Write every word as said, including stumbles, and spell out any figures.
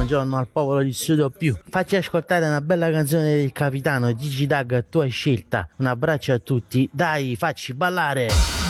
buongiorno al popolo di Studio Più. Facci ascoltare una bella canzone del capitano Gigi Dag, tua scelta. Un abbraccio a tutti, dai, facci ballare!